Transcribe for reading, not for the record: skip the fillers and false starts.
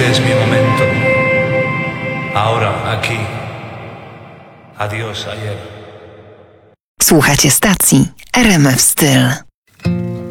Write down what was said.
Este es mi momento. Ahora, aquí. Adiós, ayer. Słuchacie stacji RMF Styl.